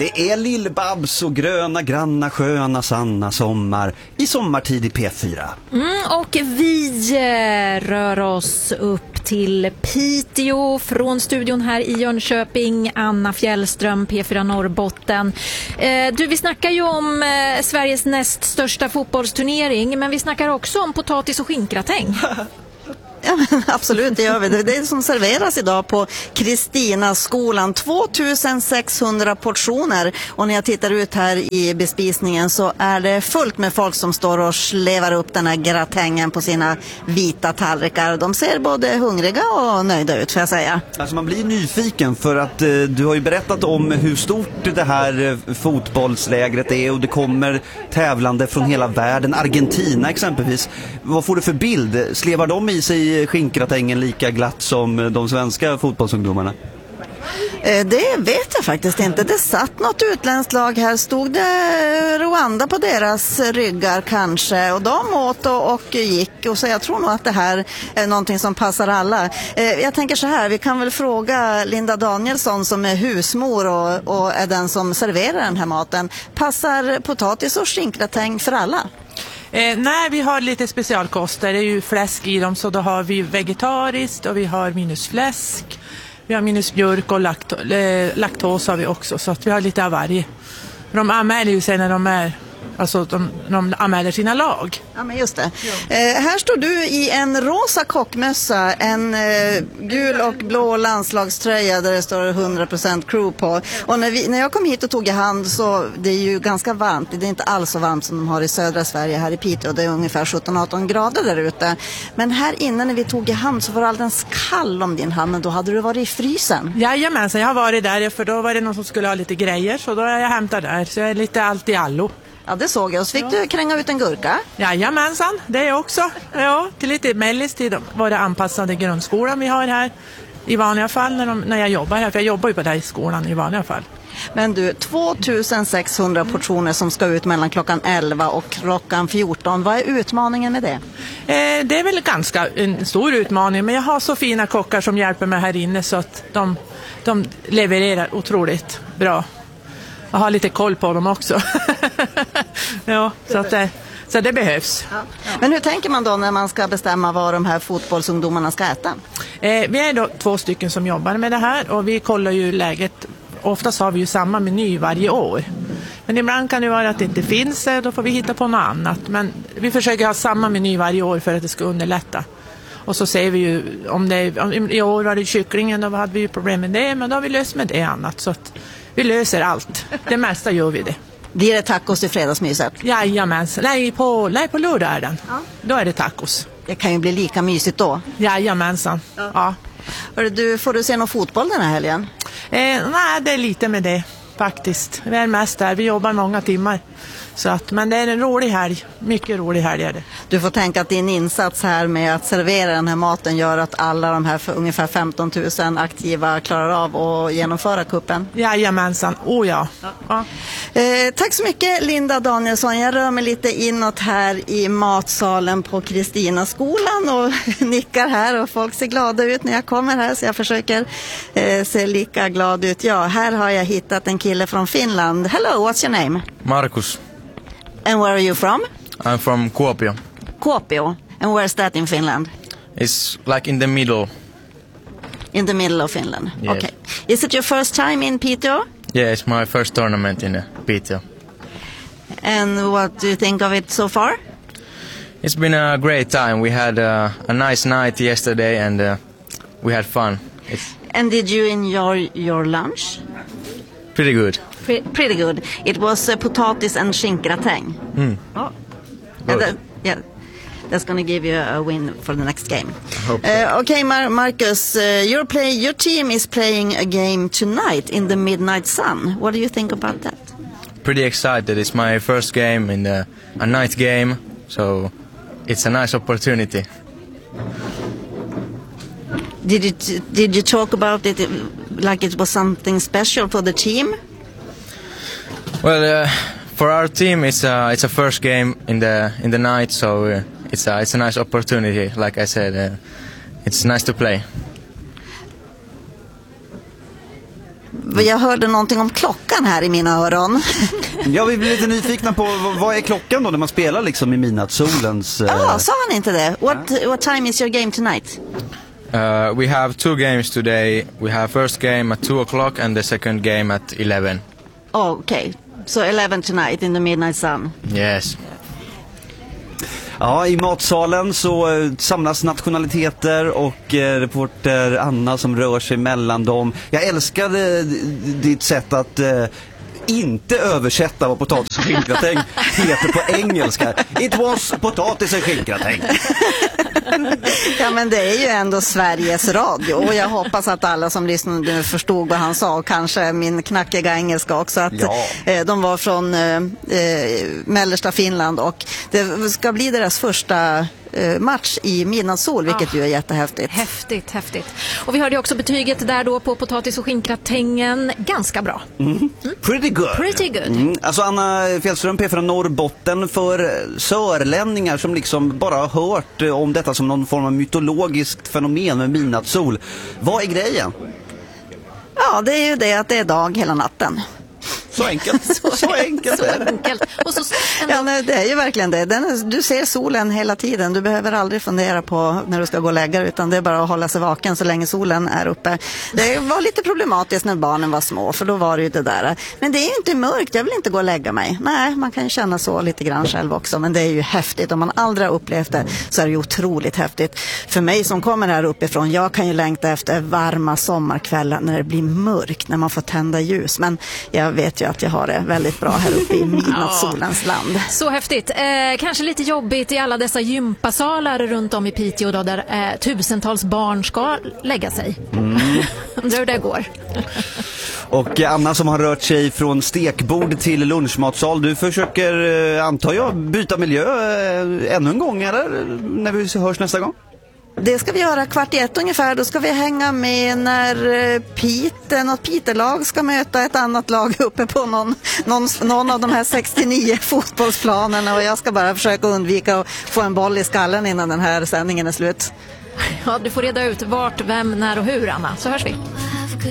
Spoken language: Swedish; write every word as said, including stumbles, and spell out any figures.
Det är Lill-Babs och gröna, granna, sköna, sanna sommar i sommartid i P fyra. Mm, och vi rör oss upp till Piteå från studion här i Jönköping. Anna Fjällström, P fyra Norrbotten. Eh, du, vi snackar ju om eh, Sveriges näst största fotbollsturnering, men vi snackar också om potatis och skinkgratäng. Ja, men absolut, det gör vi. Det är det som serveras idag på Kristinaskolan. tvåtusensexhundra portioner. Och när jag tittar ut här i bespisningen så är det fullt med folk som står och slevar upp den här gratängen på sina vita tallrikar. De ser både hungriga och nöjda ut, får jag säga. Alltså man blir nyfiken för att eh, du har ju berättat om hur stort det här eh, fotbollslägret är och det kommer tävlande från hela världen. Argentina exempelvis. Vad får du för bild? Slevar de i sig skinkratängen lika glatt som de svenska fotbollsungdomarna? Det vet jag faktiskt inte. Det satt något utländskt lag här. Stod det Rwanda på deras ryggar kanske? Och de åt och, och gick. Och så jag tror nog att det här är någonting som passar alla. Jag tänker så här, vi kan väl fråga Linda Danielsson som är husmor och, och är den som serverar den här maten. Passar potatis och skinkgratäng för alla? Eh, nej, vi har lite specialkoster. Det är ju fläsk i dem, så då har vi vegetariskt och vi har minus fläsk. Vi har minus mjölk och lakto- eh, laktos har vi också, så att vi har lite av varje. De anmäler ju sig när de är, alltså de, de anmäler sina lag. Ja, men just det. Ja. Eh, här står du i en rosa kockmössa, en eh, gul och blå landslagströja där det står hundra procent crew på. Och när, vi, när jag kom hit och tog i hand så det är ju ganska varmt. Det är inte alls så varmt som de har i södra Sverige här i Piteå. Det är ungefär sjutton arton grader där ute. Men här inne när vi tog i hand så var det alldeles kall om din hand, men då hade du varit i frysen. Jajamensan, jag har varit där för då var det någon som skulle ha lite grejer, så då är jag hämtat där. Så jag är lite allt i allo. Ja, det såg jag. Och så fick ja. du kränga ut en gurka. Jajamensan, det är också. Ja, till lite mellistid var det anpassade grundskolan vi har här i vanliga fall när, de, när jag jobbar här. För jag jobbar ju på den här skolan i vanliga fall. Men du, tvåtusensexhundra portioner som ska ut mellan klockan elva och klockan fjorton. Vad är utmaningen med det? Eh, det är väl ganska en stor utmaning, men jag har så fina kockar som hjälper mig här inne så att de, de levererar otroligt bra. Jag har lite koll på dem också. ja, så, att det, så det behövs. Ja. Ja. Men hur tänker man då när man ska bestämma vad de här fotbollsungdomarna ska äta? Eh, vi är då två stycken som jobbar med det här och vi kollar ju läget. Oftast har vi ju samma meny varje år. Men ibland kan det vara att det inte finns, då får vi hitta på något annat. Men vi försöker ha samma meny varje år för att det ska underlätta. Och så ser vi ju, om det om, i år var det kycklingen, då hade vi ju problem med det, men då har vi löst med det annat. Så att vi löser allt. Det mesta gör vi det. Blir det tacos i fredagsmyset? Jajamensan. Nej, på, nej, på lördag är den. Ja. Då är det tacos. Det kan ju bli lika mysigt då. Jajamensan. Ja. Ja. Hörru, du, får du se någon fotboll den här helgen? Eh, nej, det är lite med det faktiskt. Vi är mest där. Vi jobbar många timmar. Så att, men det är en rolig helg. Mycket rolig helg är det. Du får tänka att din insats här med att servera den här maten gör att alla de här för ungefär femton tusen aktiva klarar av att genomföra kuppen. Jajamensan, oh ja. ja. ja. Eh, tack så mycket Linda Danielsson. Jag rör mig lite inåt här i matsalen på Kristinaskolan och nickar här och folk ser glada ut när jag kommer här, så jag försöker eh, se lika glad ut. Ja, här har jag hittat en kille från Finland. Hello, what's your name? Markus. And where are you from? I'm from Kuopio. Kuopio. And where's that in Finland? It's like in the middle. In the middle of Finland. Yes. Okay. Is it your first time in Piteå? Yeah, it's my first tournament in uh, Piteå. And what do you think of it so far? It's been a great time. We had uh, a nice night yesterday and uh, we had fun. It's and did you enjoy your lunch? pretty good. Pre- pretty good. It was uh, potatis and skinkgratäng. Mm. Oh. And that, yeah, that's going to give you a win for the next game. I hope so. Uh, okay, Mar- Marcus, uh, your play, your team is playing a game tonight in the midnight sun. What do you think about that? Pretty excited. It's my first game in the, a night game, so it's a nice opportunity. Did you did you talk about it like it was something special for the team? Well, uh, for our team, it's a it's a first game in the in the night, so uh, it's a it's a nice opportunity. Like I said, uh, it's nice to play. Jag hörde någonting om klockan här i mina öron. Ja, vi blir lite nyfikna på vad, vad är klockan då när man spelar liksom i midnattssolens... Ja, uh... ah, sa han inte det? What, what time is your game tonight? Uh, we have two games today. We have first game at two o'clock and the second game at eleven. Oh, okay. So eleven tonight in the midnight sun. Yes. Ja, i matsalen så eh, samlas nationaliteter och eh, reporter Anna som rör sig mellan dem. Jag älskade ditt sätt att eh, inte översätta vad potatis och skinkgratäng heter på engelska. It was potatis och skinkgratäng. Ja, men det är ju ändå Sveriges Radio och jag hoppas att alla som lyssnade förstod vad han sa och kanske min knackiga engelska också, att ja. eh, de var från eh, mellersta Finland och det ska bli deras första eh, match i midnattssol, vilket ah, ju är jättehäftigt. Häftigt, häftigt. Och vi hörde också betyget där då på potatis och skinkgratängen, ganska bra. Mm. Mm. Pretty good. Pretty good. Mm. Alltså Anna Fjällström, P fyra Norrbotten, för sörlänningar som liksom bara har hört om detta som någon form av mytologiskt fenomen med midnattssol. Vad är grejen? Ja, det är ju det att det är dag hela natten. Så enkelt. Så, så enkelt. Så enkelt. Och så ändå... Ja, nej, det är ju verkligen det. Den, du ser solen hela tiden. Du behöver aldrig fundera på när du ska gå och lägga dig, utan det är bara att hålla sig vaken så länge solen är uppe. Det var lite problematiskt när barnen var små, för då var det ju det där. Men det är ju inte mörkt, jag vill inte gå och lägga mig. Nej, man kan ju känna så lite grann själv också, men det är ju häftigt. Om man aldrig har upplevt det så är det ju otroligt häftigt. För mig som kommer här uppifrån, jag kan ju längta efter varma sommarkvällar när det blir mörkt, när man får tända ljus. Men jag vet ju att jag har det väldigt bra här uppe i midnattssolens land. Så häftigt. Eh, kanske lite jobbigt i alla dessa gympasalar runt om i Piteå då, där eh, tusentals barn ska lägga sig. Mm. Undrar hur det går. Och Anna som har rört sig från stekbord till lunchmatsal, du försöker, eh, antar jag, byta miljö eh, ännu en gång, eller när vi hörs nästa gång? Det ska vi göra kvart i ett ungefär. Då ska vi hänga med när Pite, något Pitelag ska möta ett annat lag uppe på någon, någon, någon av de här sextionio fotbollsplanerna, och jag ska bara försöka undvika att få en boll i skallen innan den här sändningen är slut. Ja, du får reda ut vart, vem, när och hur, Anna. Så hörs vi.